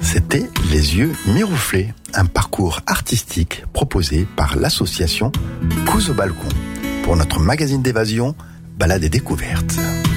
C'était Les Yeux Mirouflés, un parcours artistique proposé par l'association Couze au balcon pour notre magazine d'évasion Balade et découverte.